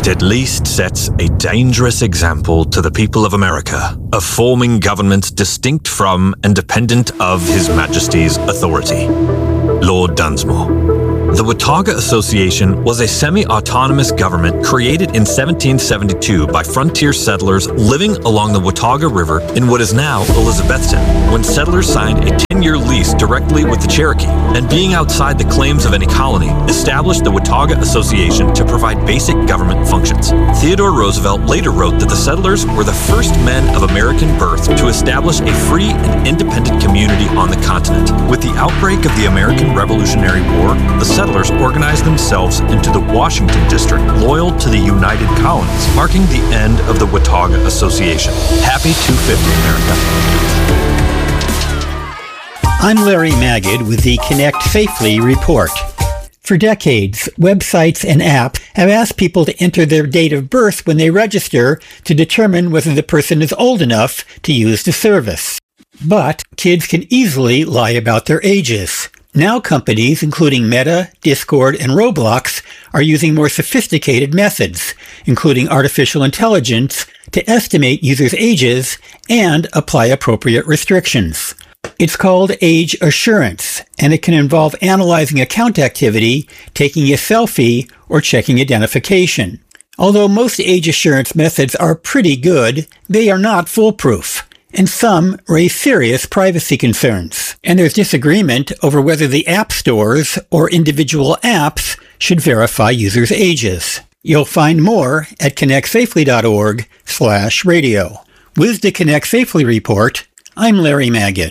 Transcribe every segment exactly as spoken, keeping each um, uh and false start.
it at least sets a dangerous example to the people of America of forming government distinct from and dependent of His Majesty's authority. Lord Dunsmore. The Watauga Association was a semi-autonomous government created in seventeen seventy-two by frontier settlers living along the Watauga River in what is now Elizabethton, when settlers signed a ten-year lease directly with the Cherokee, and being outside the claims of any colony, established the Watauga Association to provide basic government functions. Theodore Roosevelt later wrote that the settlers were the first men of American birth to establish a free and independent community on the continent. With the outbreak of the American Revolutionary War, the settlers organized themselves into the Washington District, loyal to the United Colonies, marking the end of the Watauga Association. Happy two fifty, America. I'm Larry Magid with the Connect Safely report. For decades, websites and apps have asked people to enter their date of birth when they register to determine whether the person is old enough to use the service. But kids can easily lie about their ages. Now companies, including Meta, Discord, and Roblox, are using more sophisticated methods, including artificial intelligence, to estimate users' ages and apply appropriate restrictions. It's called age assurance, and it can involve analyzing account activity, taking a selfie, or checking identification. Although most age assurance methods are pretty good, they are not foolproof, and some raise serious privacy concerns. And there's disagreement over whether the app stores or individual apps should verify users' ages. You'll find more at connectsafely.org slash radio. With the Connect Safely report, I'm Larry Magid.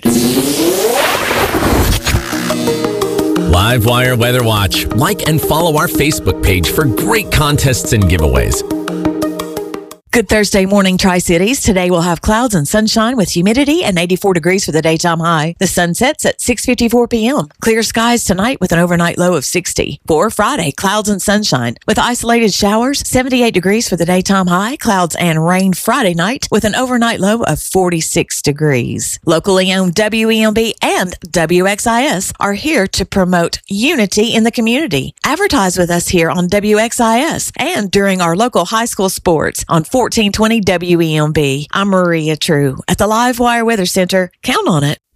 Livewire Weather Watch. Like and follow our Facebook page for great contests and giveaways. Good Thursday morning, Tri-Cities. Today we'll have clouds and sunshine with humidity and eighty-four degrees for the daytime high. The sun sets at six fifty-four p.m. Clear skies tonight with an overnight low of sixty. For Friday, clouds and sunshine with isolated showers, seventy-eight degrees for the daytime high. Clouds and rain Friday night with an overnight low of forty-six degrees. Locally owned W E M B and W X I S are here to promote unity in the community. Advertise with us here on W X I S and during our local high school sports on fourteen twenty W E M B. I'm Maria True at the Livewire Weather Center. Count on it.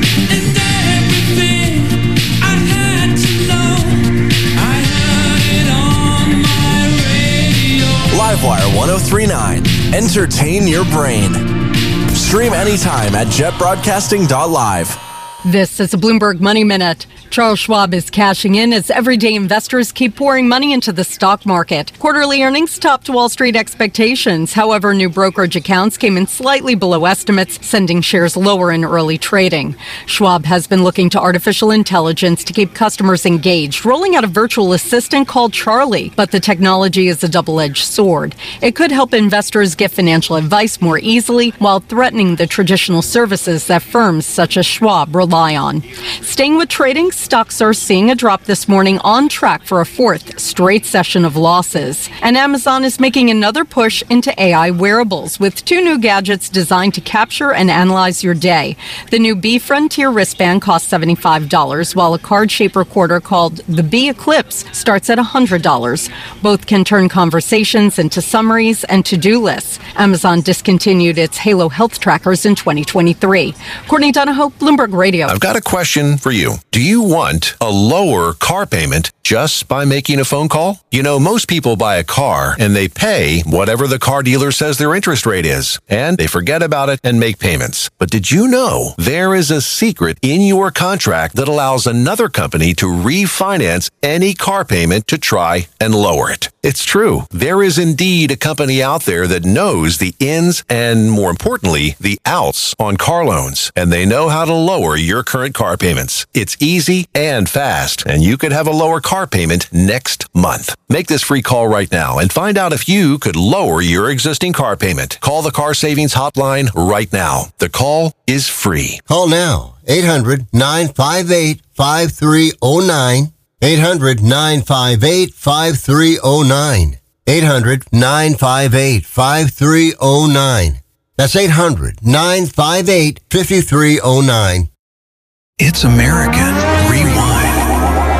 Livewire one oh three point nine. Entertain your brain. Stream anytime at jet broadcasting dot live. This is a Bloomberg Money Minute. Charles Schwab is cashing in as everyday investors keep pouring money into the stock market. Quarterly earnings topped Wall Street expectations. However, new brokerage accounts came in slightly below estimates, sending shares lower in early trading. Schwab has been looking to artificial intelligence to keep customers engaged, rolling out a virtual assistant called Charlie. But the technology is a double-edged sword. It could help investors get financial advice more easily while threatening the traditional services that firms such as Schwab rely on. Staying with trading, stocks are seeing a drop this morning, on track for a fourth straight session of losses. And Amazon is making another push into A I wearables with two new gadgets designed to capture and analyze your day. The new B Frontier wristband costs seventy-five dollars, while a card-shaped recorder called the B Eclipse starts at one hundred dollars. Both can turn conversations into summaries and to-do lists. Amazon discontinued its Halo Health trackers in twenty twenty-three. Courtney Donahoe, Bloomberg Radio. I've got a question for you. Do you want a lower car payment just by making a phone call? You know, most people buy a car and they pay whatever the car dealer says their interest rate is, and they forget about it and make payments. But did you know there is a secret in your contract that allows another company to refinance any car payment to try and lower it? It's true. There is indeed a company out there that knows the ins and, more importantly, the outs on car loans, and they know how to lower your current car payments. It's easy and fast, and you could have a lower car payment next month. Make this free call right now and find out if you could lower your existing car payment. Call the Car Savings Hotline right now. The call is free. Call now. eight hundred nine five eight five three zero nine. eight hundred nine five eight five three zero nine. eight hundred nine five eight five three zero nine. That's eight hundred nine five eight five three zero nine. It's American Rewind.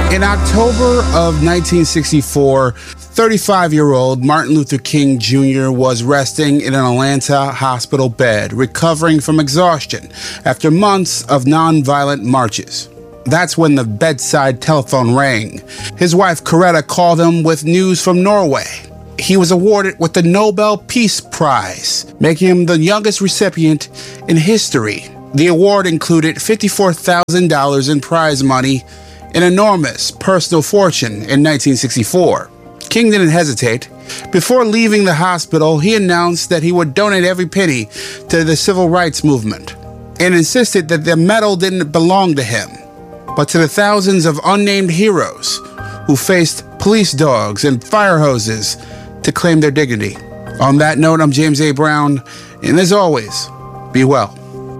In October of nineteen sixty-four, thirty-five-year-old Martin Luther King Junior was resting in an Atlanta hospital bed, recovering from exhaustion after months of nonviolent marches. That's when the bedside telephone rang. His wife, Coretta, called him with news from Norway. He was awarded with the Nobel Peace Prize, making him the youngest recipient in history. The award included fifty-four thousand dollars in prize money, an enormous personal fortune in nineteen sixty-four. King didn't hesitate. Before leaving the hospital, he announced that he would donate every penny to the civil rights movement and insisted that the medal didn't belong to him, but to the thousands of unnamed heroes who faced police dogs and fire hoses to claim their dignity. On that note, I'm James A. Brown, and as always, be well.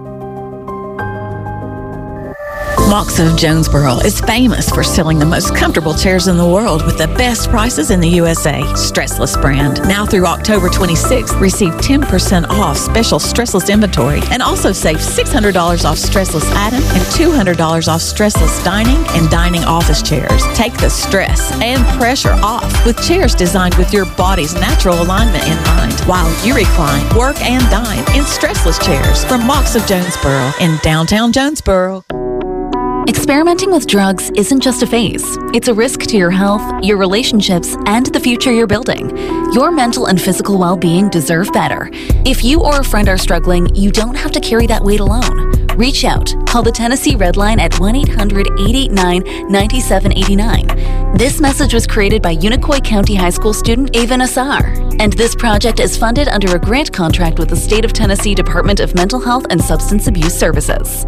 Mox of Jonesboro is famous for selling the most comfortable chairs in the world with the best prices in the U S A. Stressless brand. Now through October twenty-sixth, receive ten percent off special Stressless inventory and also save six hundred dollars off Stressless Atom and two hundred dollars off Stressless dining and dining office chairs. Take the stress and pressure off with chairs designed with your body's natural alignment in mind while you recline, work, and dine in Stressless chairs from Mox of Jonesboro in downtown Jonesboro. Experimenting with drugs isn't just a phase. It's a risk to your health, your relationships, and the future you're building. Your mental and physical well-being deserve better. If you or a friend are struggling, you don't have to carry that weight alone. Reach out. Call the Tennessee Red Line at one eight hundred, eight eight nine, nine seven eight nine. This message was created by Unicoi County High School student Ava Nassar. And this project is funded under a grant contract with the State of Tennessee Department of Mental Health and Substance Abuse Services.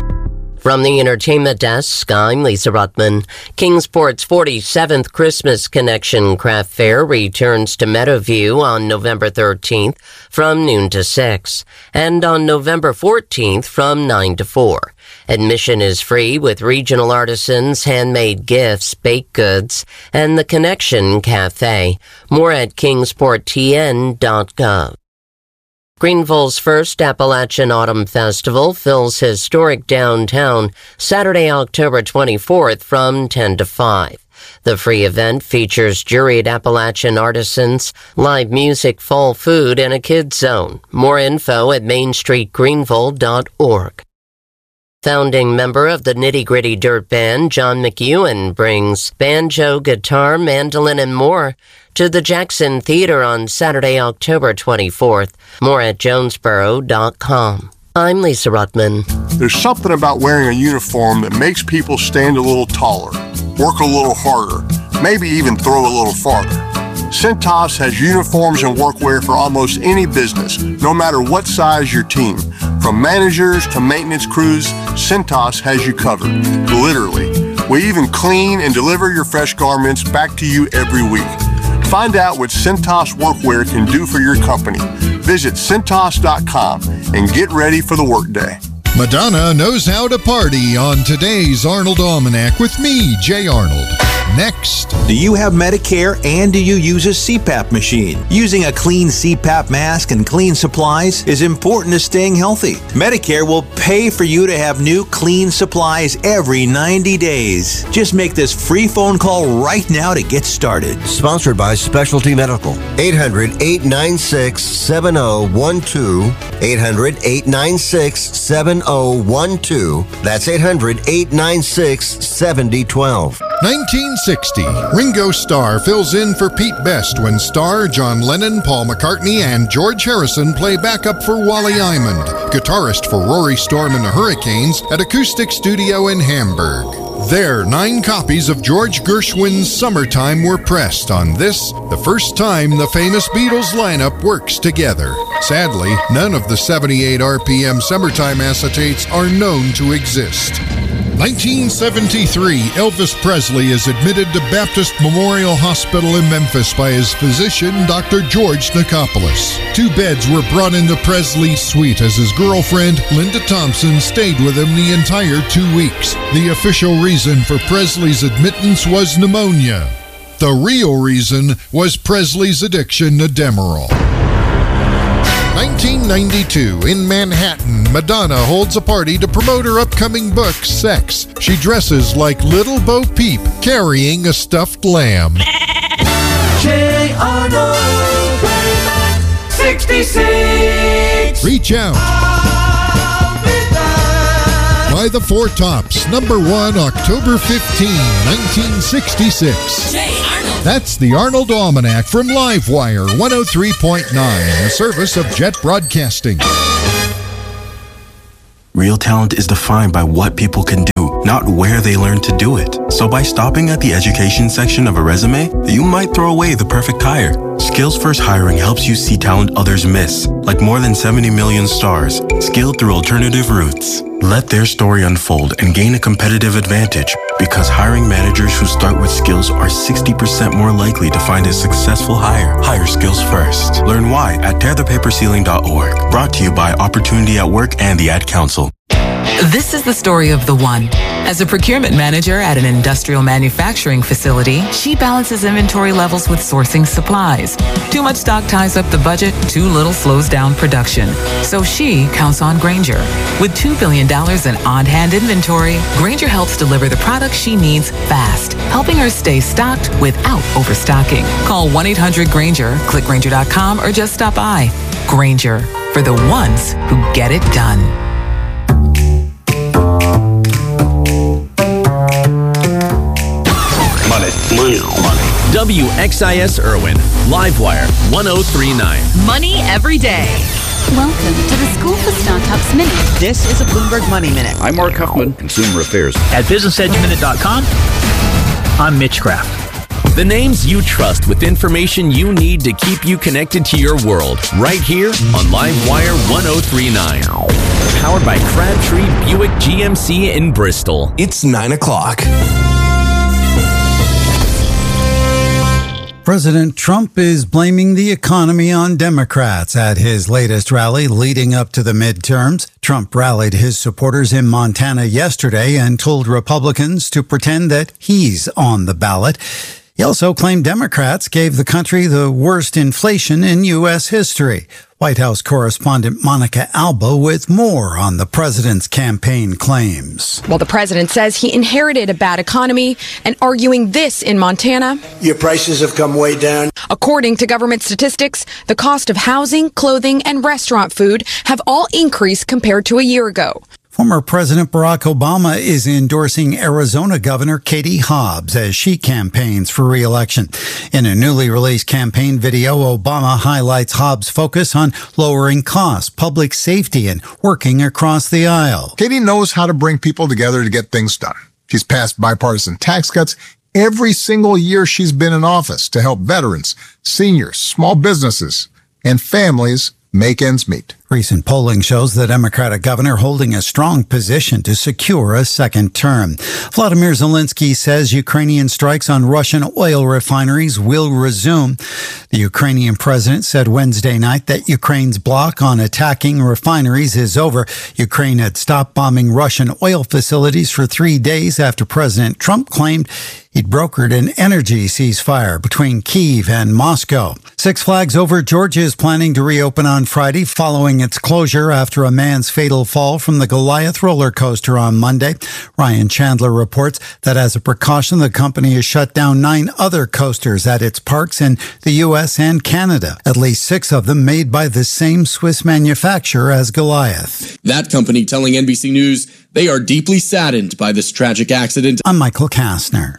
From the Entertainment Desk, I'm Lisa Ruttman. Kingsport's forty-seventh Christmas Connection Craft Fair returns to Meadowview on November thirteenth from noon to six, and on November fourteenth from nine to four. Admission is free with regional artisans, handmade gifts, baked goods, and the Connection Cafe. More at kingsport t n dot gov. Greenville's first Appalachian Autumn Festival fills historic downtown Saturday, October twenty-fourth from ten to five. The free event features juried Appalachian artisans, live music, fall food, and a kids zone. More info at main street greenville dot org. Founding member of the Nitty Gritty Dirt Band, John McEwen, brings banjo, guitar, mandolin, and more to the Jackson Theater on Saturday, October twenty-fourth. More at jonesboro dot com. I'm Lisa Ruttman. There's something about wearing a uniform that makes people stand a little taller, work a little harder, maybe even throw a little farther. Cintas has uniforms and workwear for almost any business, no matter what size your team. From managers to maintenance crews, Cintas has you covered, literally. We even clean and deliver your fresh garments back to you every week. Find out what Cintas Workwear can do for your company. Visit cintas dot com and get ready for the workday. Madonna knows how to party on today's Arnold Almanac with me, Jay Arnold. Next. Do you have Medicare and do you use a C PAP machine? Using a clean C PAP mask and clean supplies is important to staying healthy. Medicare will pay for you to have new clean supplies every ninety days. Just make this free phone call right now to get started. Sponsored by Specialty Medical. eight hundred, eight nine six, seven oh one two. eight hundred, eight nine six, seven oh one two. That's eight hundred, eight nine six, seven oh one two. nineteen sixty, Ringo Starr fills in for Pete Best when Starr, John Lennon, Paul McCartney, and George Harrison play backup for Wally Imond, guitarist for Rory Storm and the Hurricanes, at Acoustic Studio in Hamburg. There, nine copies of George Gershwin's Summertime were pressed on this, the first time the famous Beatles lineup works together. Sadly, none of the seventy-eight R P M Summertime acetates are known to exist. nineteen seventy-three, Elvis Presley is admitted to Baptist Memorial Hospital in Memphis by his physician, Doctor George Nicopolis. Two beds were brought into Presley's suite as his girlfriend, Linda Thompson, stayed with him the entire two weeks. The official reason for Presley's admittance was pneumonia. The real reason was Presley's addiction to Demerol. nineteen ninety-two, in Manhattan, Madonna holds a party to promote her upcoming book, Sex. She dresses like Little Bo Peep, carrying a stuffed lamb. J. Arnold, Playback sixty-six. Reach out. By the Four Tops, number one, October fifteenth, nineteen sixty-six. J. Arnold. That's the Arnold Almanac from Livewire one oh three point nine, a service of Jet Broadcasting. Real talent is defined by what people can do, not where they learn to do it. So by stopping at the education section of a resume, you might throw away the perfect hire. Skills First Hiring helps you see talent others miss, like more than seventy million stars, skilled through alternative routes. Let their story unfold and gain a competitive advantage, because hiring managers who start with skills are sixty percent more likely to find a successful hire. Hire skills first. Learn why at tear the paper ceiling dot org. Brought to you by Opportunity at Work and the Ad Council. This is the story of the one. As a procurement manager at an industrial manufacturing facility, she balances inventory levels with sourcing supplies. Too much stock ties up the budget, too little slows down production. So she counts on Grainger. With two billion dollars in on-hand inventory, Grainger helps deliver the products she needs fast, helping her stay stocked without overstocking. Call one eight hundred Grainger, click Grainger dot com, or just stop by. Grainger, for the ones who get it done. Money. Money. Money. W X I S Irwin, Livewire one oh three point nine. Money every day. Welcome to the School for Startups Minute. This is a Bloomberg Money Minute. I'm Mark Huffman, Consumer Affairs. At business edge minute dot com, I'm Mitch Kraft. The names you trust with information you need to keep you connected to your world. Right here on Livewire one oh three point nine. Powered by Crabtree Buick G M C in Bristol. It's nine o'clock. President Trump is blaming the economy on Democrats at his latest rally leading up to the midterms. Trump rallied his supporters in Montana yesterday and told Republicans to pretend that he's on the ballot. He also claimed Democrats gave the country the worst inflation in U S history. White House correspondent Monica Alba with more on the president's campaign claims. Well, the president says he inherited a bad economy and arguing this in Montana. Your prices have come way down. According to government statistics, the cost of housing, clothing, and restaurant food have all increased compared to a year ago. Former President Barack Obama is endorsing Arizona Governor Katie Hobbs as she campaigns for re-election. In a newly released campaign video, Obama highlights Hobbs' focus on lowering costs, public safety, and working across the aisle. Katie knows how to bring people together to get things done. She's passed bipartisan tax cuts every single year she's been in office to help veterans, seniors, small businesses, and families make ends meet. Recent polling shows the Democratic governor holding a strong position to secure a second term. Vladimir Zelensky says Ukrainian strikes on Russian oil refineries will resume. The Ukrainian president said Wednesday night that Ukraine's block on attacking refineries is over. Ukraine had stopped bombing Russian oil facilities for three days after President Trump claimed he'd brokered an energy ceasefire between Kyiv and Moscow. Six Flags Over Georgia is planning to reopen on Friday following its closure after a man's fatal fall from the Goliath roller coaster on Monday. Ryan Chandler reports that as a precaution, the company has shut down nine other coasters at its parks in the U S and Canada, at least six of them made by the same Swiss manufacturer as Goliath. That company telling N B C News they are deeply saddened by this tragic accident. I'm Michael Kastner.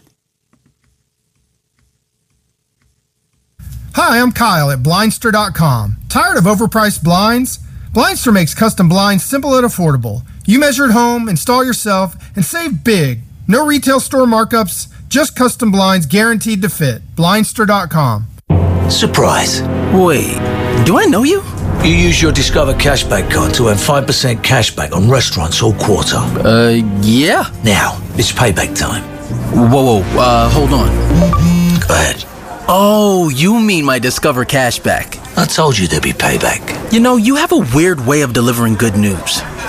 Hi, I'm Kyle at Blindster dot com. Tired of overpriced blinds? Blindster makes custom blinds simple and affordable. You measure at home, install yourself, and save big. No retail store markups, just custom blinds guaranteed to fit. Blindster dot com. Surprise. Wait, do I know you? You use your Discover Cashback card to earn five percent cashback on restaurants all quarter. Uh, yeah. Now, it's payback time. Whoa, whoa, uh, hold on. Go ahead. Oh, you mean my Discover Cashback. I told you there'd be payback. You know, you have a weird way of delivering good news.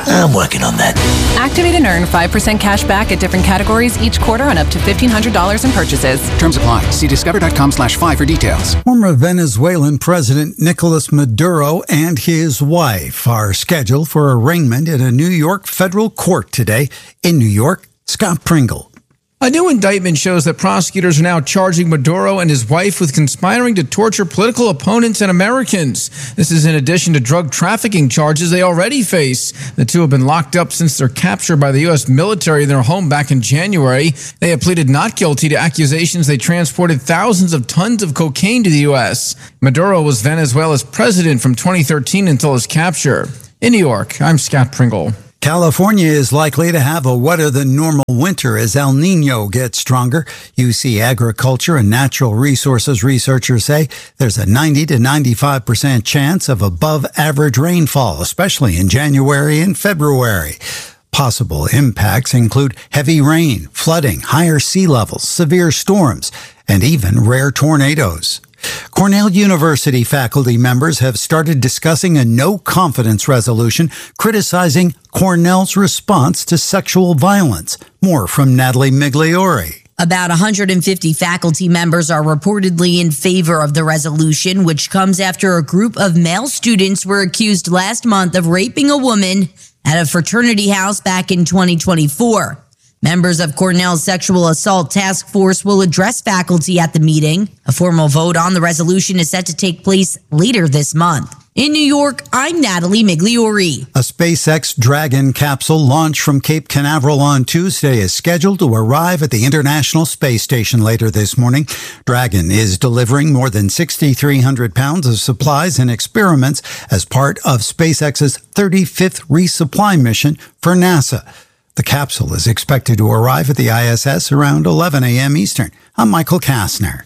I'm working on that. Activate and earn five percent cash back at different categories each quarter on up to fifteen hundred dollars in purchases. Terms apply. See discover.com slash five for details. Former Venezuelan President Nicolas Maduro and his wife are scheduled for arraignment in a New York federal court today. In New York, Scott Pringle. A new indictment shows that prosecutors are now charging Maduro and his wife with conspiring to torture political opponents and Americans. This is in addition to drug trafficking charges they already face. The two have been locked up since their capture by the U S military in their home back in January. They have pleaded not guilty to accusations they transported thousands of tons of cocaine to the U S. Maduro was Venezuela's president from twenty thirteen until his capture. In New York, I'm Scott Pringle. California is likely to have a wetter than normal winter as El Nino gets stronger. U C Agriculture and Natural Resources researchers say there's a ninety to ninety-five percent chance of above average rainfall, especially in January and February. Possible impacts include heavy rain, flooding, higher sea levels, severe storms, and even rare tornadoes. Cornell University faculty members have started discussing a no-confidence resolution criticizing Cornell's response to sexual violence. More from Natalie Migliori. About one hundred fifty faculty members are reportedly in favor of the resolution, which comes after a group of male students were accused last month of raping a woman at a fraternity house back in twenty twenty-four. Members of Cornell's Sexual Assault Task Force will address faculty at the meeting. A formal vote on the resolution is set to take place later this month. In New York, I'm Natalie Migliori. A SpaceX Dragon capsule launched from Cape Canaveral on Tuesday is scheduled to arrive at the International Space Station later this morning. Dragon is delivering more than six thousand three hundred pounds of supplies and experiments as part of SpaceX's thirty-fifth resupply mission for NASA. The capsule is expected to arrive at the I S S around eleven a.m. Eastern. I'm Michael Kastner.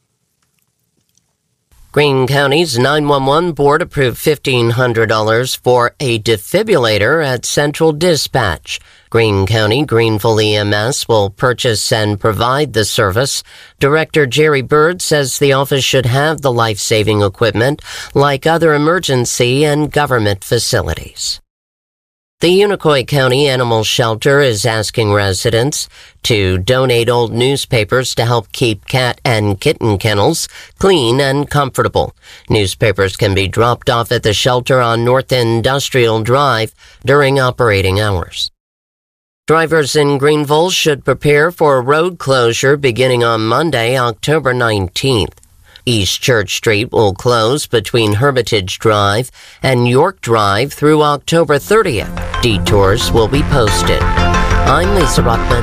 Greene County's nine one one board approved fifteen hundred dollars for a defibrillator at Central Dispatch. Greene County Greenville E M S will purchase and provide the service. Director Jerry Bird says the office should have the life-saving equipment like other emergency and government facilities. The Unicoi County Animal Shelter is asking residents to donate old newspapers to help keep cat and kitten kennels clean and comfortable. Newspapers can be dropped off at the shelter on North Industrial Drive during operating hours. Drivers in Greenville should prepare for a road closure beginning on Monday, October nineteenth. East Church Street will close between Hermitage Drive and York Drive through October thirtieth. Detours will be posted. I'm Lisa Rockman.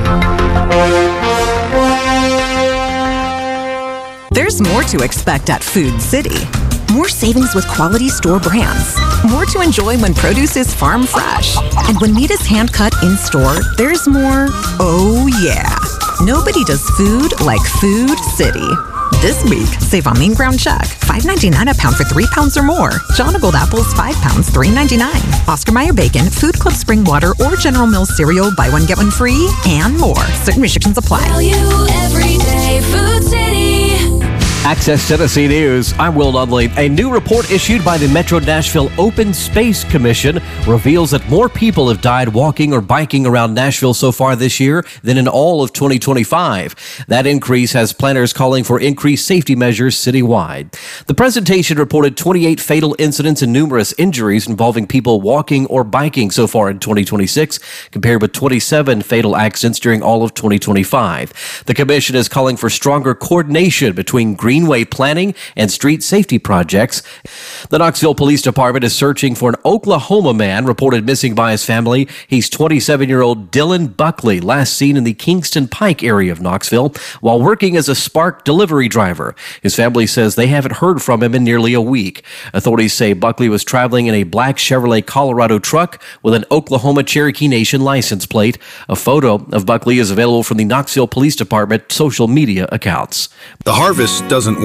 There's more to expect at Food City. More savings with quality store brands. More to enjoy when produce is farm fresh. And when meat is hand cut in store, there's more, oh yeah. Nobody does food like Food City. This week, save on lean ground chuck, five ninety-nine a pound for three pounds or more. John Gold apples, five pounds, three ninety-nine. Oscar Mayer bacon, Food Club spring water, or General Mills cereal, buy one, get one free, and more. Certain restrictions apply. Value every day, Food City. Access Tennessee News. I'm Will Dudley. A new report issued by the Metro Nashville Open Space Commission reveals that more people have died walking or biking around Nashville so far this year than in all of twenty twenty-five. That increase has planners calling for increased safety measures citywide. The presentation reported twenty-eight fatal incidents and numerous injuries involving people walking or biking so far in twenty twenty-six, compared with twenty-seven fatal accidents during all of twenty twenty-five. The commission is calling for stronger coordination between green Greenway planning and street safety projects. The Knoxville Police Department is searching for an Oklahoma man reported missing by his family. He's twenty-seven-year-old Dylan Buckley, last seen in the Kingston Pike area of Knoxville while working as a Spark delivery driver. His family says they haven't heard from him in nearly a week. Authorities say Buckley was traveling in a black Chevrolet Colorado truck with an Oklahoma Cherokee Nation license plate. A photo of Buckley is available from the Knoxville Police Department social media accounts. The harvest doesn't wait.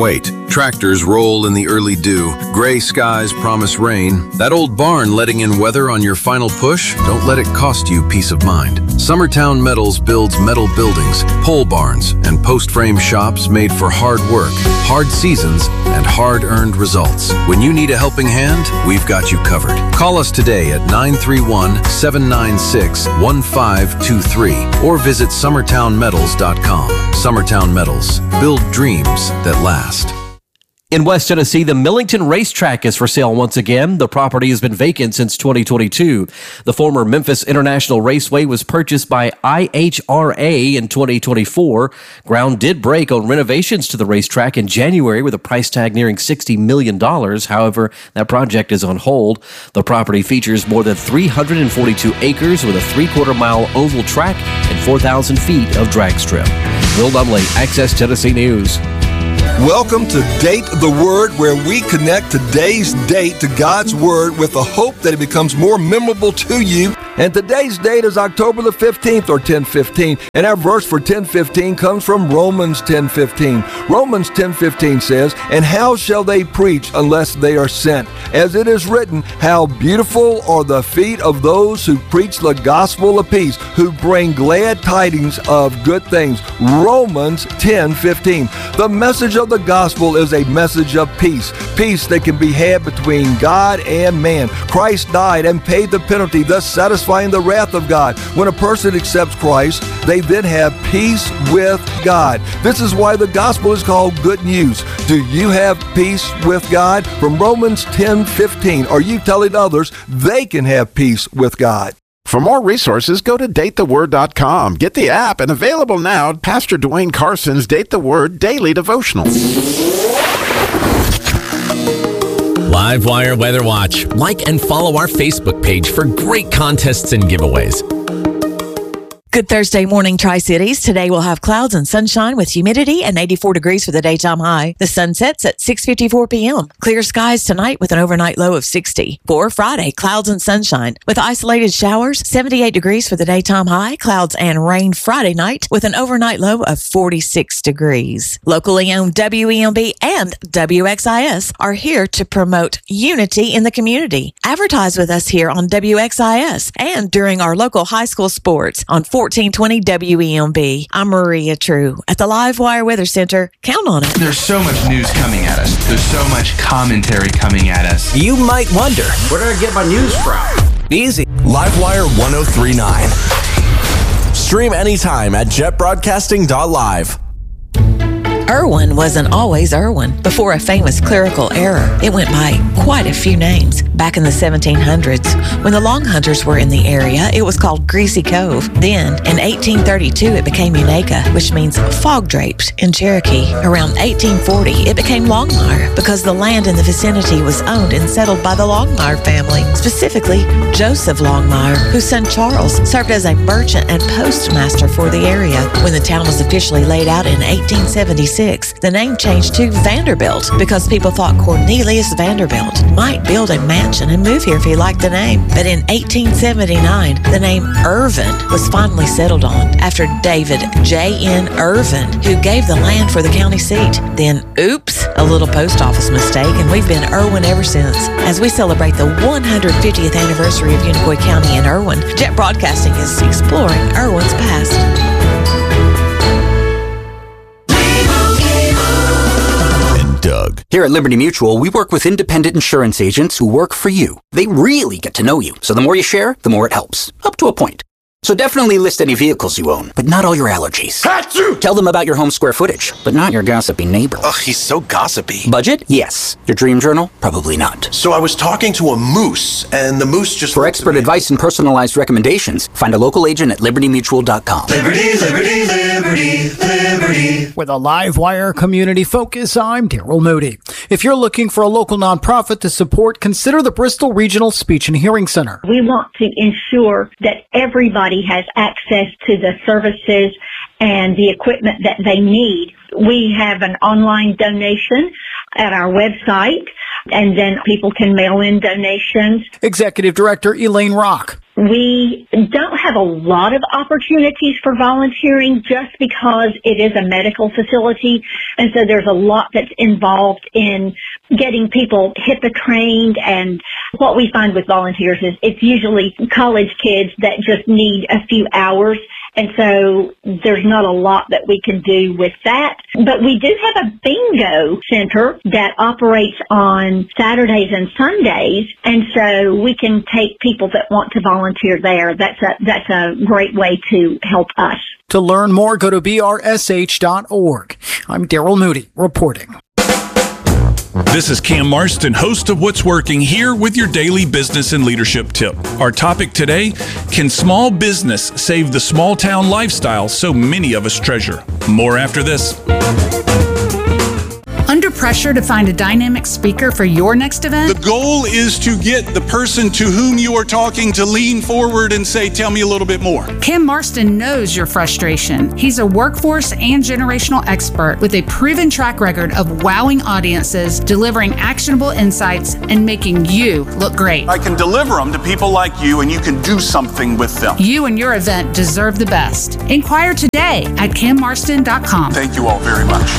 Tractors roll in the early dew. Gray skies promise rain. That old barn letting in weather on your final push? Don't let it cost you peace of mind. Summertown Metals builds metal buildings, pole barns, and post-frame shops made for hard work, hard seasons, and hard-earned results. When you need a helping hand, we've got you covered. Call us today at nine three one, seven nine six, one five two three or visit summertown metals dot com. Summertown Metals. Build dreams that last. In West Tennessee, the Millington Racetrack is for sale once again. The property has been vacant since twenty twenty-two. The former Memphis International Raceway was purchased by I H R A in twenty twenty-four. Ground did break on renovations to the racetrack in January with a price tag nearing sixty million dollars. However, that project is on hold. The property features more than three hundred forty-two acres with a three-quarter mile oval track and four thousand feet of drag strip. Will Lumley, Access Tennessee News. Welcome to Date the Word, where we connect today's date to God's Word with the hope that it becomes more memorable to you. And today's date is October the fifteenth, or ten fifteen. And our verse for ten fifteen comes from Romans ten fifteen. Romans ten fifteen says, "And how shall they preach unless they are sent? As it is written, how beautiful are the feet of those who preach the gospel of peace, who bring glad tidings of good things." Romans ten fifteen. The message of the gospel is a message of peace. Peace that can be had between God and man. Christ died and paid the penalty, thus satisfying the wrath of God. When a person accepts Christ, they then have peace with God. This is why the gospel is called good news. Do you have peace with God? From Romans ten fifteen, are you telling others they can have peace with God? For more resources, go to date the word dot com. Get the app, and available now, Pastor Dwayne Carson's Date the Word Daily Devotional. Livewire Weather Watch. Like and follow our Facebook page for great contests and giveaways. Good Thursday morning, Tri-Cities. Today we'll have clouds and sunshine with humidity and eighty-four degrees for the daytime high. The sun sets at six fifty-four p.m. Clear skies tonight with an overnight low of sixty. For Friday, clouds and sunshine with isolated showers, seventy-eight degrees for the daytime high. Clouds and rain Friday night with an overnight low of forty-six degrees. Locally owned W E M B and W X I S are here to promote unity in the community. Advertise with us here on W X I S and during our local high school sports on fourteen twenty W E M B. I'm Maria True at the Livewire Weather Center. Count on it. There's so much news coming at us. There's so much commentary coming at us. You might wonder, where did I get my news from? Easy. Livewire ten thirty-nine. Stream anytime at jet broadcasting dot live. Irwin wasn't always Irwin. Before a famous clerical error, it went by quite a few names. Back in the seventeen hundreds, when the Long Hunters were in the area, it was called Greasy Cove. Then, in eighteen thirty-two, it became Unaka, which means fog draped in Cherokee. Around eighteen forty, it became Longmire because the land in the vicinity was owned and settled by the Longmire family, specifically Joseph Longmire, whose son Charles served as a merchant and postmaster for the area. When the town was officially laid out in eighteen seventy-six, the name changed to Vanderbilt because people thought Cornelius Vanderbilt might build a mansion and move here if he liked the name. But in eighteen seventy-nine, the name Irvin was finally settled on after David J N Irvin, who gave the land for the county seat. Then, oops, a little post office mistake, and we've been Irwin ever since. As we celebrate the one hundred fiftieth anniversary of Unicoi County in Irwin, Jet Broadcasting is exploring Irwin's past. Doug. Here at Liberty Mutual, we work with independent insurance agents who work for you. They really get to know you, so the more you share, the more it helps. Up to a point. So definitely list any vehicles you own, but not all your allergies. Achoo! Tell them about your home square footage, but not your gossipy neighbor. Ugh, he's so gossipy. Budget? Yes. Your dream journal? Probably not. So I was talking to a moose, and the moose just... For expert advice and personalized recommendations, find a local agent at liberty mutual dot com. Liberty, liberty, liberty, liberty. With a Livewire community focus, I'm Daryl Moody. If you're looking for a local nonprofit to support, consider the Bristol Regional Speech and Hearing Center. We want to ensure that everybody has access to the services and the equipment that they need. We have an online donation at our website, and then people can mail in donations. Executive Director Elaine Rock. We don't have a lot of opportunities for volunteering just because it is a medical facility. And so there's a lot that's involved in getting people HIPAA trained. And what we find with volunteers is it's usually college kids that just need a few hours. And so there's not a lot that we can do with that. But we do have a bingo center that operates on Saturdays and Sundays. And so we can take people that want to volunteer there. That's a, that's a great way to help us. To learn more, go to b r s h dot org. I'm Daryl Moody reporting. This is Cam Marston, host of What's Working, here with your daily business and leadership tip. Our topic today, can small business save the small town lifestyle so many of us treasure? More after this. Under pressure to find a dynamic speaker for your next event? The goal is to get the person to whom you are talking to lean forward and say, tell me a little bit more. Cam Marston knows your frustration. He's a workforce and generational expert with a proven track record of wowing audiences, delivering actionable insights, and making you look great. I can deliver them to people like you, and you can do something with them. You and your event deserve the best. Inquire today at cam marston dot com. Thank you all very much.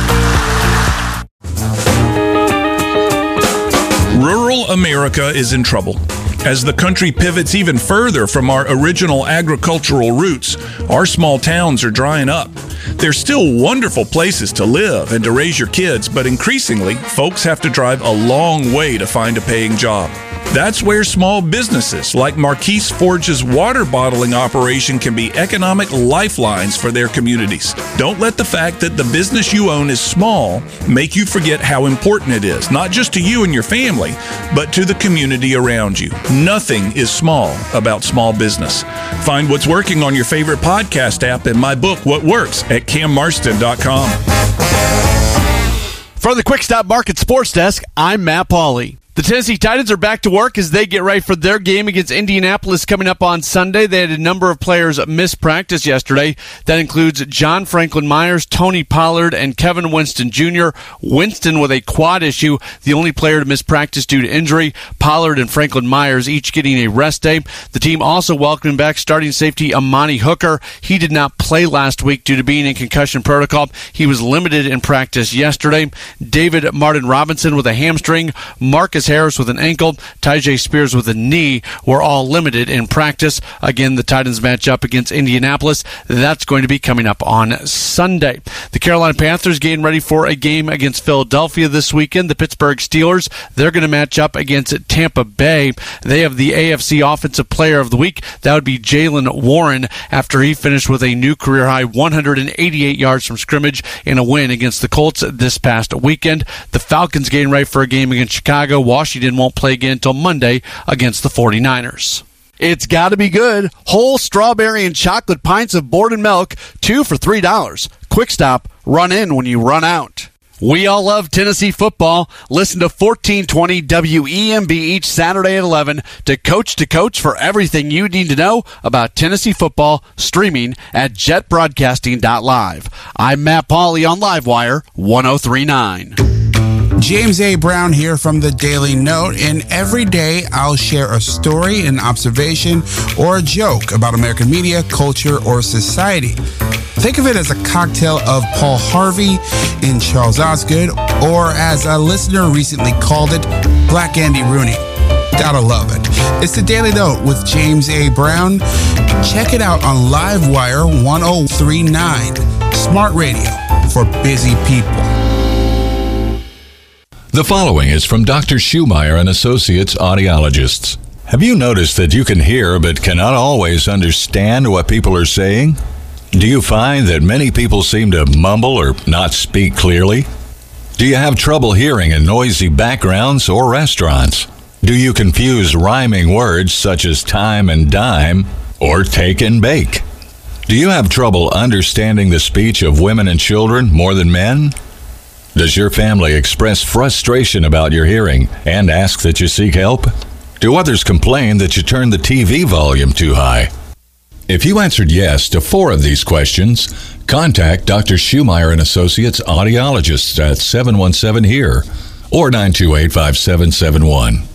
Rural America is in trouble. As the country pivots even further from our original agricultural roots, our small towns are drying up. They're still wonderful places to live and to raise your kids, but increasingly, folks have to drive a long way to find a paying job. That's where small businesses like Marquise Forge's water bottling operation can be economic lifelines for their communities. Don't let the fact that the business you own is small make you forget how important it is, not just to you and your family, but to the community around you. Nothing is small about small business. Find What's Working on your favorite podcast app and my book, What Works, at cam marston dot com. From the Quick Stop Market Sports Desk, I'm Matt Pauley. The Tennessee Titans are back to work as they get ready for their game against Indianapolis coming up on Sunday. They had a number of players miss practice yesterday. That includes John Franklin Myers, Tony Pollard, and Kevin Winston Junior Winston with a quad issue, the only player to miss practice due to injury. Pollard and Franklin Myers each getting a rest day. The team also welcomed back starting safety Amani Hooker. He did not play last week due to being in concussion protocol. He was limited in practice yesterday. David Martin Robinson with a hamstring. Marcus Harris with an ankle, Tyjae Spears with a knee were all limited in practice. Again, the Titans match up against Indianapolis. That's going to be coming up on Sunday. The Carolina Panthers getting ready for a game against Philadelphia this weekend. The Pittsburgh Steelers, they're going to match up against Tampa Bay. They have the A F C Offensive Player of the Week. That would be Jaylen Warren after he finished with a new career high one hundred eighty-eight yards from scrimmage in a win against the Colts this past weekend. The Falcons getting ready for a game against Chicago. Washington won't play again until Monday against the forty-niners. It's got to be good. Whole strawberry and chocolate pints of Borden milk, two for three dollars. Quick Stop, run in when you run out. We all love Tennessee football. Listen to fourteen twenty W E M B each Saturday at eleven to Coach to Coach for everything you need to know about Tennessee football, streaming at jet broadcasting dot live. I'm Matt Pauley on Livewire one oh three point nine. James A. Brown here from the Daily Note, and every day I'll share a story, an observation, or a joke about American media, culture, or society. Think of it as a cocktail of Paul Harvey and Charles Osgood, or as a listener recently called it, Black Andy Rooney. Gotta love it. It's the Daily Note with James A. Brown. Check it out on Livewire one oh three point nine, Smart Radio for busy people. The following is from Doctor Schumeyer and Associates Audiologists. Have you noticed that you can hear but cannot always understand what people are saying? Do you find that many people seem to mumble or not speak clearly? Do you have trouble hearing in noisy backgrounds or restaurants? Do you confuse rhyming words such as time and dime or take and bake? Do you have trouble understanding the speech of women and children more than men? Does your family express frustration about your hearing and ask that you seek help? Do others complain that you turn the T V volume too high? If you answered yes to four of these questions, contact Doctor Schumeyer and Associates Audiologists at seven one seven HEAR or nine two eight, five seven seven one.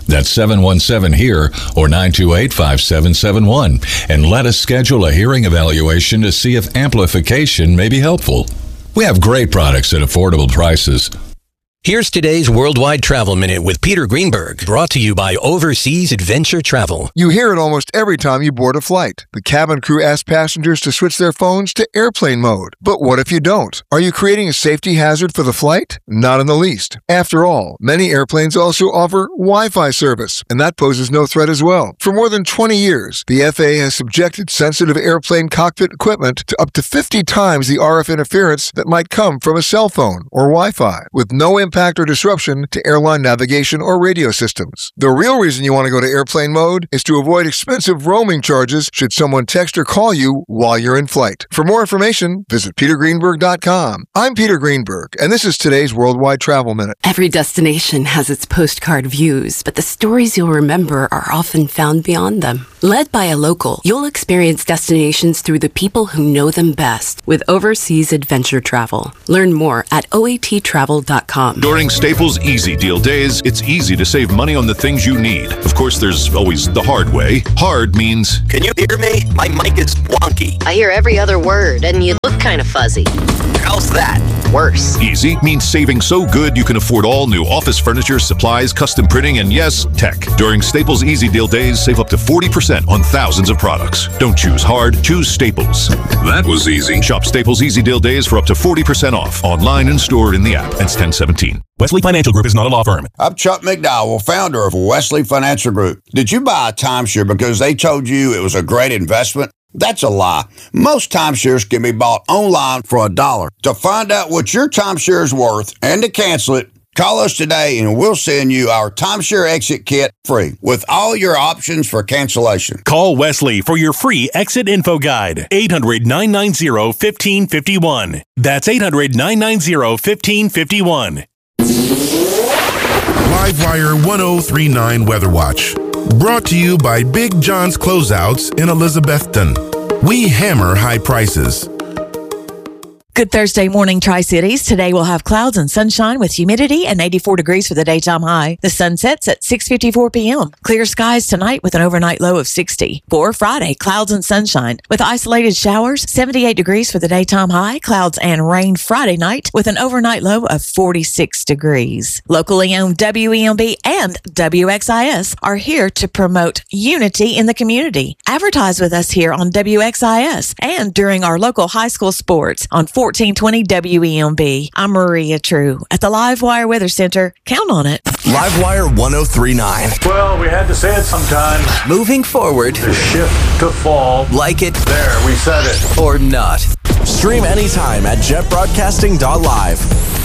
That's seven one seven HERE or nine two eight, five seven seven one. And let us schedule a hearing evaluation to see if amplification may be helpful. We have great products at affordable prices. Here's today's Worldwide Travel Minute with Peter Greenberg, brought to you by Overseas Adventure Travel. You hear it almost every time you board a flight. The cabin crew asks passengers to switch their phones to airplane mode. But what if you don't? Are you creating a safety hazard for the flight? Not in the least. After all, many airplanes also offer Wi-Fi service, and that poses no threat as well. For more than twenty years, the F A A has subjected sensitive airplane cockpit equipment to up to fifty times the R F interference that might come from a cell phone or Wi-Fi, with no impact impact or disruption to airline navigation or radio systems. The real reason you want to go to airplane mode is to avoid expensive roaming charges should someone text or call you while you're in flight. For more information, visit peter greenberg dot com. I'm Peter Greenberg, and this is today's Worldwide Travel Minute. Every destination has its postcard views, but the stories you'll remember are often found beyond them. Led by a local, you'll experience destinations through the people who know them best with Overseas Adventure Travel. Learn more at O A T travel dot com. During Staples Easy Deal Days, it's easy to save money on the things you need. Of course, there's always the hard way. Hard means... Can you hear me? My mic is wonky. I hear every other word, and you look kind of fuzzy. How's that? Worse. Easy means saving so good you can afford all new office furniture, supplies, custom printing, and yes, tech. During Staples Easy Deal Days, save up to forty percent on thousands of products. Don't choose hard, choose Staples. That was easy. Shop Staples Easy Deal Days for up to forty percent off, online and stored in the app. That's ten seventeen. Wesley Financial Group is not a law firm. I'm Chuck McDowell, founder of Wesley Financial Group. Did you buy a timeshare because they told you it was a great investment? That's a lie. Most timeshares can be bought online for a dollar. To find out what your timeshare is worth and to cancel it, call us today and we'll send you our timeshare exit kit free with all your options for cancellation. Call Wesley for your free exit info guide. eight hundred, nine nine zero, one five five one. That's eight hundred, nine nine zero, one five five one. Livewire one oh three point nine Weather Watch. Brought to you by Big John's Closeouts in Elizabethton. We hammer high prices. Good Thursday morning, Tri-Cities. Today we'll have clouds and sunshine with humidity and eighty-four degrees for the daytime high. The sun sets at six fifty-four p.m. Clear skies tonight with an overnight low of sixty. For Friday, clouds and sunshine with isolated showers, seventy-eight degrees for the daytime high. Clouds and rain Friday night with an overnight low of forty-six degrees. Locally owned W E M B and W X I S are here to promote unity in the community. Advertise with us here on W X I S and during our local high school sports on fourteen twenty W E M B. I'm Maria True at the Livewire Weather Center. Count on it. Livewire one oh three point nine. Well, we had to say it sometimes. Moving forward. To shift to fall. Like it. There, we said it. Or not. Stream anytime at jet broadcasting dot live.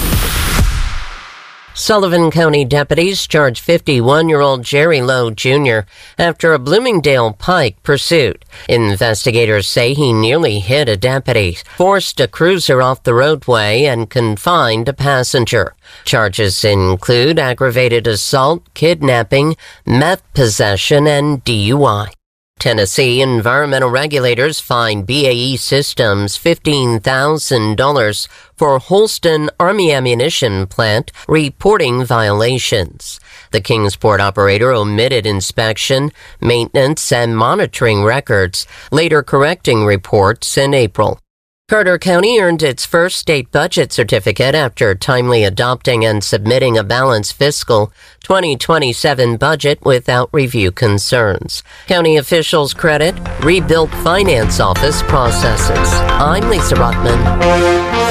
Sullivan County deputies charge fifty-one-year-old Jerry Lowe Junior after a Bloomingdale Pike pursuit. Investigators say he nearly hit a deputy, forced a cruiser off the roadway, and confined a passenger. Charges include aggravated assault, kidnapping, meth possession, and D U I. Tennessee environmental regulators fined B A E Systems fifteen thousand dollars for Holston Army Ammunition Plant reporting violations. The Kingsport operator omitted inspection, maintenance, and monitoring records, later correcting reports in April. Carter County earned its first state budget certificate after timely adopting and submitting a balanced fiscal twenty twenty-seven budget without review concerns. County officials credit rebuilt finance office processes. I'm Lisa Rothman.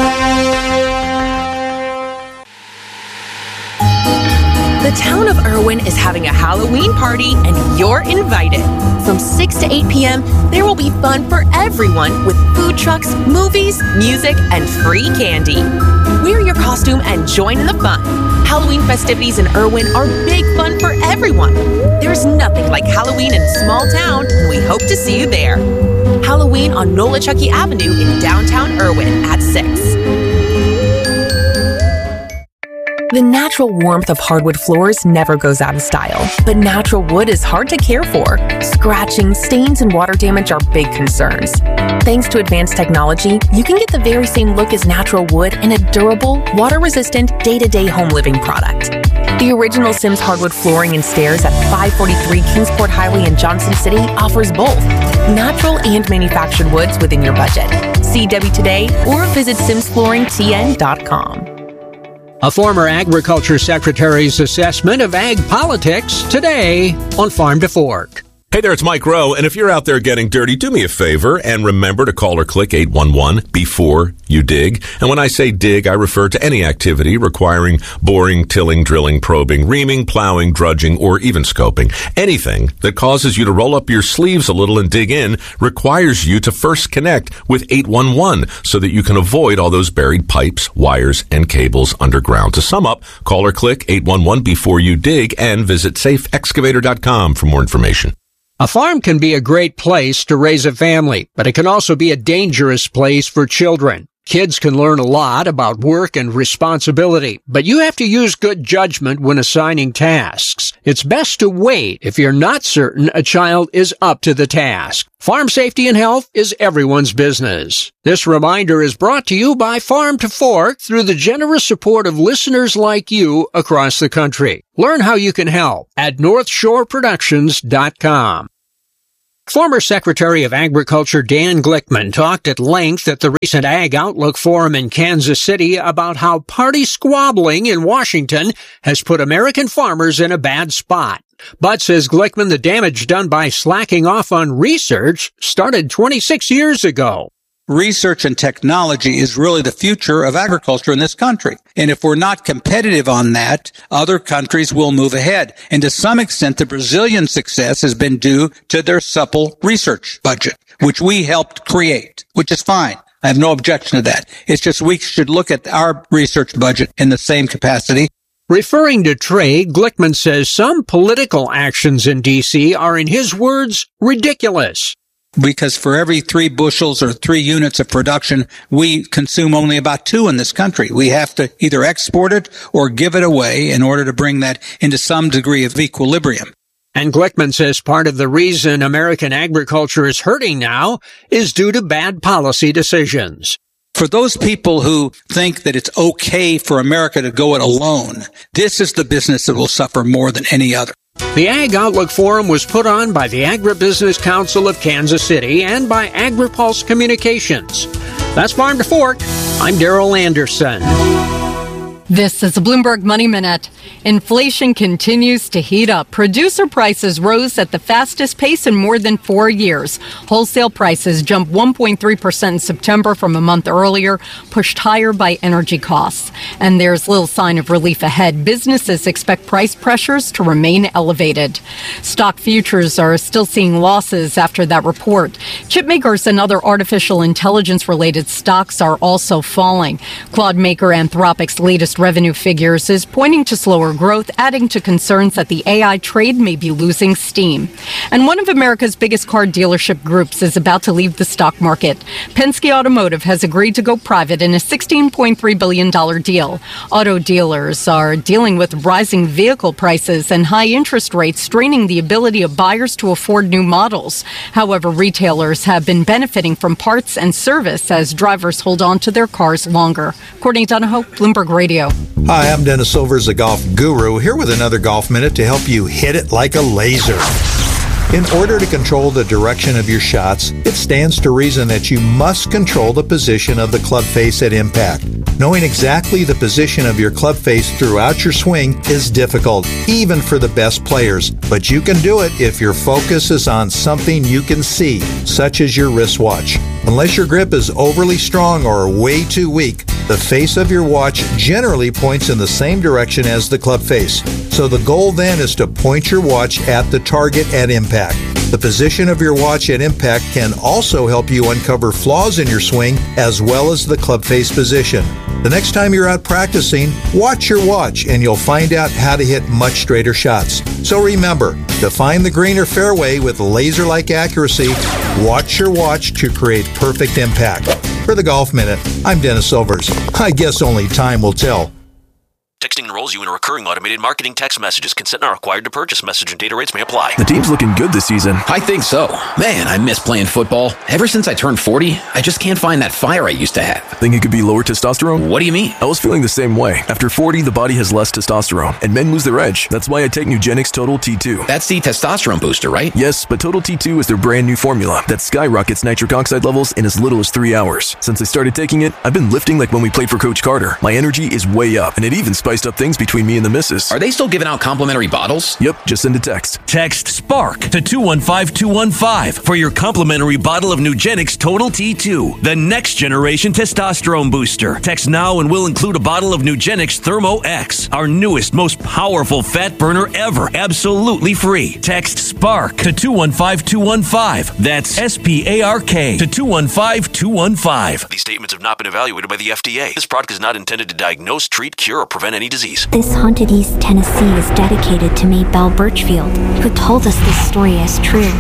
The town of Irwin is having a Halloween party, and you're invited. From six to eight p.m., there will be fun for everyone with food trucks, movies, music, and free candy. Wear your costume and join in the fun. Halloween festivities in Irwin are big fun for everyone. There's nothing like Halloween in a small town, and we hope to see you there. Halloween on Nolichucky Avenue in downtown Irwin at six. The natural warmth of hardwood floors never goes out of style, but natural wood is hard to care for. Scratching, stains, and water damage are big concerns. Thanks to advanced technology, you can get the very same look as natural wood in a durable, water-resistant, day-to-day home living product. The original Sims hardwood flooring and stairs at five forty-three Kingsport Highway in Johnson City offers both natural and manufactured woods within your budget. See Debbie today or visit sims flooring t n dot com. A former Agriculture Secretary's assessment of ag politics today on Farm to Fork. Hey there, it's Mike Rowe, and if you're out there getting dirty, do me a favor and remember to call or click eight one one before you dig. And when I say dig, I refer to any activity requiring boring, tilling, drilling, probing, reaming, plowing, drudging, or even scoping. Anything that causes you to roll up your sleeves a little and dig in requires you to first connect with eight one one so that you can avoid all those buried pipes, wires, and cables underground. To sum up, call or click eight one one before you dig and visit safe excavator dot com for more information. A farm can be a great place to raise a family, but it can also be a dangerous place for children. Kids can learn a lot about work and responsibility, but you have to use good judgment when assigning tasks. It's best to wait if you're not certain a child is up to the task. Farm safety and health is everyone's business. This reminder is brought to you by Farm to Fork through the generous support of listeners like you across the country. Learn how you can help at north shore productions dot com. Former Secretary of Agriculture Dan Glickman talked at length at the recent Ag Outlook Forum in Kansas City about how party squabbling in Washington has put American farmers in a bad spot. But, says Glickman, the damage done by slacking off on research started twenty-six years ago. Research and technology is really the future of agriculture in this country. And if we're not competitive on that, other countries will move ahead. And to some extent, the Brazilian success has been due to their supple research budget, which we helped create, which is fine. I have no objection to that. It's just we should look at our research budget in the same capacity. Referring to trade, Glickman says some political actions in D C are, in his words, ridiculous. Because for every three bushels or three units of production, we consume only about two in this country. We have to either export it or give it away in order to bring that into some degree of equilibrium. And Glickman says part of the reason American agriculture is hurting now is due to bad policy decisions. For those people who think that it's okay for America to go it alone, this is the business that will suffer more than any other. The Ag Outlook Forum was put on by the Agribusiness Council of Kansas City and by AgriPulse Communications. That's Farm to Fork. I'm Darrell Anderson. This is a Bloomberg Money Minute. Inflation continues to heat up. Producer prices rose at the fastest pace in more than four years. Wholesale prices jumped one point three percent in September from a month earlier, pushed higher by energy costs. And there's little sign of relief ahead. Businesses expect price pressures to remain elevated. Stock futures are still seeing losses after that report. Chipmakers and other artificial intelligence-related stocks are also falling. Claude maker Anthropic's latest revenue figures is pointing to slower growth, adding to concerns that the A I trade may be losing steam. And one of America's biggest car dealership groups is about to leave the stock market. Penske Automotive has agreed to go private in a sixteen point three billion dollars deal. Auto dealers are dealing with rising vehicle prices and high interest rates, straining the ability of buyers to afford new models. However, retailers have been benefiting from parts and service as drivers hold on to their cars longer. Courtney Donahoe, Bloomberg Radio. Hi, I'm Dennis Silvers, the golf guru, here with another Golf Minute to help you hit it like a laser. In order to control the direction of your shots, it stands to reason that you must control the position of the club face at impact. Knowing exactly the position of your club face throughout your swing is difficult, even for the best players. But you can do it if your focus is on something you can see, such as your wristwatch. Unless your grip is overly strong or way too weak, the face of your watch generally points in the same direction as the club face. So the goal then is to point your watch at the target at impact. The position of your watch at impact can also help you uncover flaws in your swing as well as the club face position. The next time you're out practicing, watch your watch and you'll find out how to hit much straighter shots. So remember, to find the green or fairway with laser-like accuracy, watch your watch to create perfect impact. For the Golf Minute, I'm Dennis Silvers. I guess only time will tell. Texting enrolls you in a recurring automated marketing text messages. Consent not required to purchase. Message and data rates may apply. The team's looking good this season. I think so. Man, I miss playing football. Ever since I turned forty, I just can't find that fire I used to have. Think it could be lower testosterone? What do you mean? I was feeling the same way. After forty, the body has less testosterone, and men lose their edge. That's why I take Nugenix Total T two. That's the testosterone booster, right? Yes, but Total T two is their brand new formula that skyrockets nitric oxide levels in as little as three hours. Since I started taking it, I've been lifting like when we played for Coach Carter. My energy is way up, and it even spiced up things between me and the missus. Are they still giving out complimentary bottles? Yep, just send a text. Text SPARK to two one five two one five for your complimentary bottle of Nugenix Total T two, the next generation testosterone booster. Text now and we'll include a bottle of Nugenix Thermo X, our newest, most powerful fat burner ever, absolutely free. Text SPARK to two one five two one five. That's S P A R K to two one five two one five. These statements have not been evaluated by the F D A. This product is not intended to diagnose, treat, cure, or prevent any disease. This Haunted East Tennessee is dedicated to Maybelle Birchfield, who told us this story as true.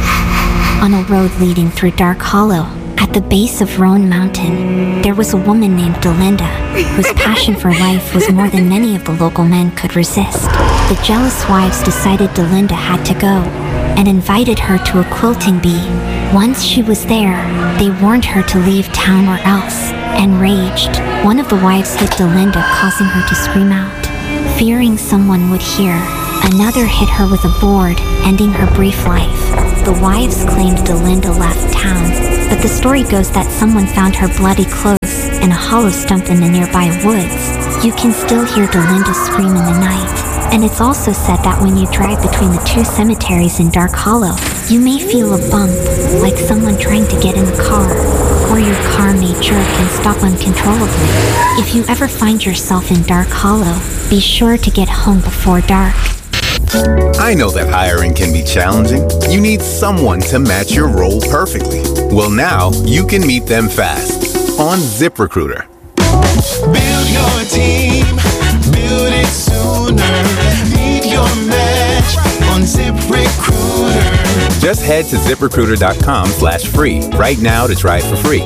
On a road leading through Dark Hollow, at the base of Roan Mountain, there was a woman named Delinda, whose passion for life was more than many of the local men could resist. The jealous wives decided Delinda had to go, and invited her to a quilting bee. Once she was there, they warned her to leave town or else. Enraged, one of the wives hit Delinda, causing her to scream out. Fearing someone would hear, another hit her with a board, ending her brief life. The wives claimed Delinda left town, but the story goes that someone found her bloody clothes in a hollow stump in the nearby woods. You can still hear Delinda scream in the night. And it's also said that when you drive between the two cemeteries in Dark Hollow, you may feel a bump, like someone trying to get in the car, or your car may jerk and stop uncontrollably. If you ever find yourself in Dark Hollow, be sure to get home before dark. I know that hiring can be challenging. You need someone to match your role perfectly. Well, now you can meet them fast on ZipRecruiter. Build your team, build it sooner. Meet your match on ZipRecruiter. Just head to ZipRecruiter.com slash free right now to try it for free.